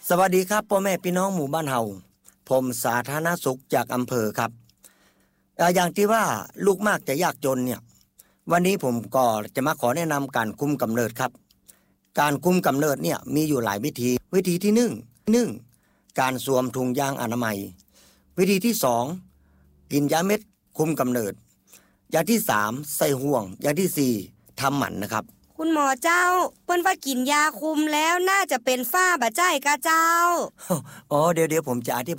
สวัสดีครับพ่อแม่พี่น้องหมู่บ้านเฮาผมสาธารณสุขจากอำเภอครับอย่างที่ว่าลูกมากจะยากจนเนี่ยวันนี้ผมก็จะมาขอแนะนำการคุมกำเนิดครับการคุมกำเนิดเนี่ยมีอยู่หลายวิธีที่หนึ่งการสวมถุงยางอนามัยวิธีที่สองกินยาเม็ดคุมกำเนิดอย่างที่สามใส่ห่วงอย่างที่สี่ทำหมันนะครับคุณหมอเจ้าเปิ้นว่ากินยาคุมแล้วน่าจะเป็นฝ้าบะใจกะเจ้าอ๋อเดี๋ยวผมจะอธิบาย